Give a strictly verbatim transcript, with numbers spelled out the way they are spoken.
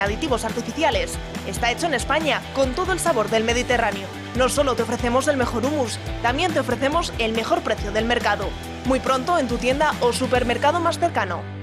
aditivos artificiales. Está hecho en España, con todo el sabor del Mediterráneo. No solo te ofrecemos el mejor hummus, también te ofrecemos el mejor precio del mercado. Muy pronto en tu tienda o supermercado más cercano.